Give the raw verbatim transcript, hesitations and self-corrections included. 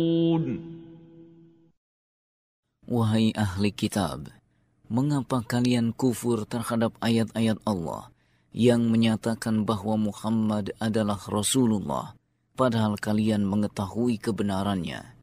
Wahai ahli kitab, mengapa kalian kufur terhadap ayat-ayat Allah yang menyatakan bahwa Muhammad adalah Rasulullah, padahal kalian mengetahui kebenarannya?